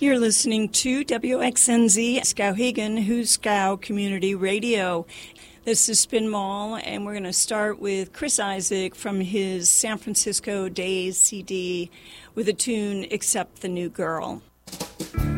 You're listening to WXNZ Skowhegan, Huskow Community Radio. This is Spin Mall, and we're going to start with Chris Isaak from his San Francisco Days CD with a tune, Except the New Girl.